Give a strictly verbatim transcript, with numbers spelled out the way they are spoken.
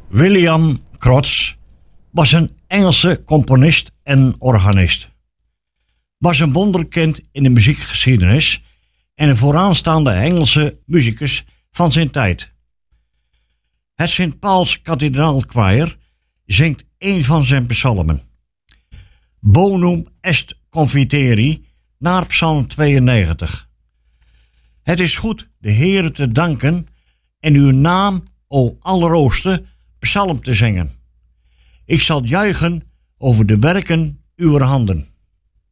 William Crotts was een Engelse componist en organist. Was een wonderkind in de muziekgeschiedenis en een vooraanstaande Engelse muzikus van zijn tijd. Het Saint Paul's Cathedral Choir zingt een van zijn psalmen. Bonum est confiteri naar psalm tweeënnegentig. Het is goed de Heere te danken en uw naam, o Allerhoogste, psalm te zingen. Ik zal juichen over de werken uwer handen.